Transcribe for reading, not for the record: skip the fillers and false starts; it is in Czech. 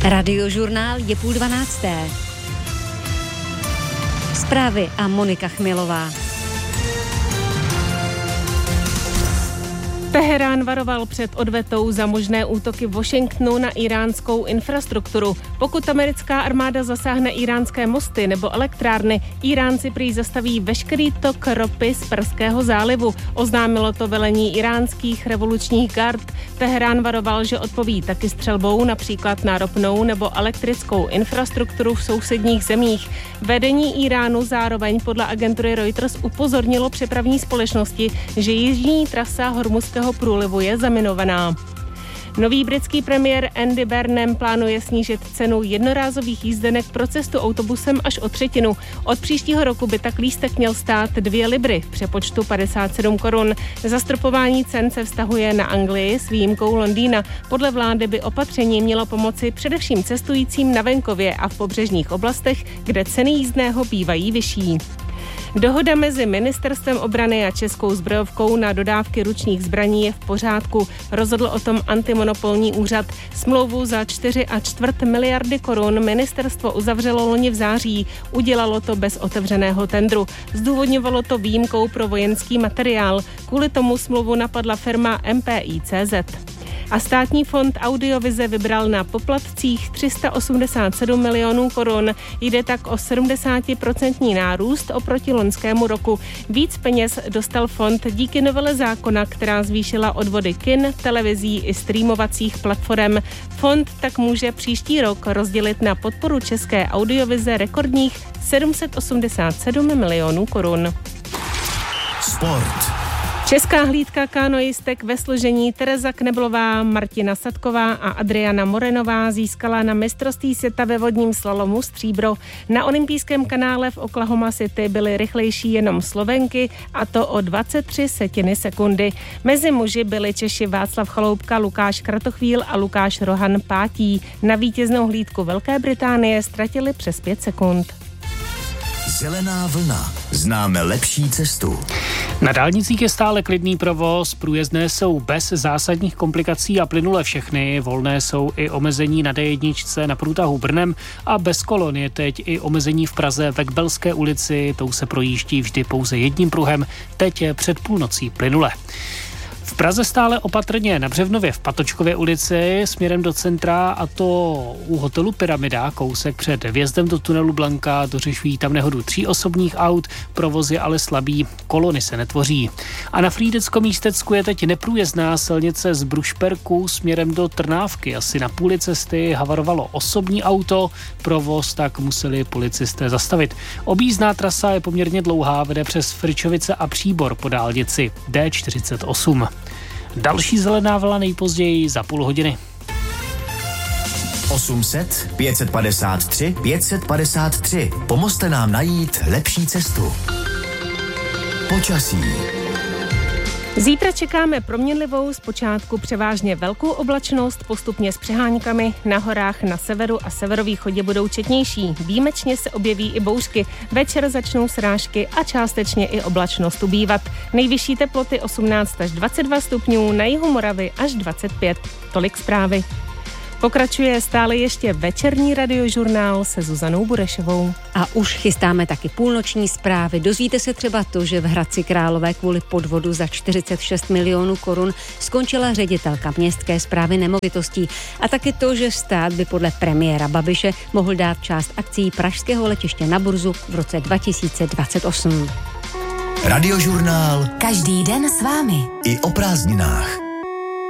Radiožurnál je 11:30. Zprávy a Monika Chmilová. Teherán varoval před odvetou za možné útoky Washingtonu na íránskou infrastrukturu. Pokud americká armáda zasáhne íránské mosty nebo elektrárny, Íránci prý zastaví veškerý tok ropy z Perského zálivu. Oznámilo to velení iránských revolučních gard. Teherán varoval, že odpoví taky střelbou například na ropnou nebo elektrickou infrastrukturu v sousedních zemích. Vedení Íránu zároveň podle agentury Reuters upozornilo přepravní společnosti, že jižní trasa Hormuzského průlivu je zaminovaná. Nový britský premiér Andy Burnham plánuje snížit cenu jednorázových jízdenek pro cestu autobusem až o třetinu. Od příštího roku by tak lístek měl stát 2 libry, v přepočtu 57 korun. Zastropování cen se vztahuje na Anglii s výjimkou Londýna. Podle vlády by opatření mělo pomoci především cestujícím na venkově a v pobřežních oblastech, kde ceny jízdného bývají vyšší. Dohoda mezi Ministerstvem obrany a Českou zbrojovkou na dodávky ručních zbraní je v pořádku. Rozhodl o tom antimonopolní úřad. Smlouvu za 4,25 miliardy korun ministerstvo uzavřelo loni v září. Udělalo to bez otevřeného tendru. Zdůvodňovalo to výjimkou pro vojenský materiál. Kvůli tomu smlouvu napadla firma MPI.cz. A státní fond Audiovize vybral na poplatcích 387 milionů korun. Jde tak o 70% nárůst oproti loňskému roku. Víc peněz dostal fond díky novele zákona, která zvýšila odvody kin, televizí i streamovacích platform. Fond tak může příští rok rozdělit na podporu české audiovize rekordních 787 milionů korun. Sport. Česká hlídka kanoistek ve složení Tereza Kneblová, Martina Sadková a Adriana Morenová získala na mistrovství světa ve vodním slalomu stříbro. Na olympijském kanále v Oklahoma City byly rychlejší jenom Slovenky, a to o 23 setiny sekundy. Mezi muži byli Češi Václav Chaloupka, Lukáš Kratochvíl a Lukáš Rohan pátí. Na vítěznou hlídku Velké Británie ztratili přes 5 sekund. Zelená vlna. Známe lepší cestu. Na dálnicích je stále klidný provoz, průjezdné jsou bez zásadních komplikací a plynule všechny. Volné jsou i omezení na D1 na průtahu Brnem a bez kolon je teď i omezení v Praze ve Kbelské ulici. Tou se projíždí vždy pouze jedním pruhem, teď je před půlnocí plynule. V Praze stále opatrně na Břevnově v Patočkově ulici směrem do centra, a to u hotelu Pyramida, kousek před vjezdem do tunelu Blanka. Dořešují tam nehodu 3 osobních aut, provoz je ale slabý, kolony se netvoří. A na Frýdecko-Místecku je teď neprůjezdná silnice z Brušperku směrem do Trnávky. Asi na půli cesty havarovalo osobní auto, provoz tak museli policisté zastavit. Objízdná trasa je poměrně dlouhá, vede přes Frčovice a Příbor po dálnici D48. Další zelená vlna nejpozději za půl hodiny. 800 553 553. Pomozte nám najít lepší cestu. Počasí. Zítra čekáme proměnlivou, zpočátku převážně velkou oblačnost, postupně s přeháňkami. Na horách na severu a severovýchodě budou četnější. Výjimečně se objeví i bouřky. Večer začnou srážky a částečně i oblačnost ubývat. Nejvyšší teploty 18 až 22 stupňů, na jihu Moravy až 25. Tolik zprávy. Pokračuje stále ještě večerní radiožurnál se Zuzanou Burešovou. A už chystáme taky půlnoční zprávy. Dozvíte se třeba to, že v Hradci Králové kvůli podvodu za 46 milionů korun skončila ředitelka městské správy nemovitostí. A taky to, že stát by podle premiéra Babiše mohl dát část akcií pražského letiště na burzu v roce 2028. Radiožurnál. Každý den s vámi. I o prázdninách.